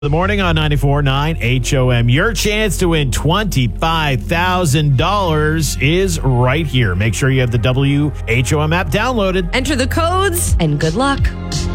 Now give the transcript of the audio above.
The morning on 94.9 HOM. Your chance to win $25,000 is right here. Make sure you have the WHOM app downloaded. Enter the codes and good luck.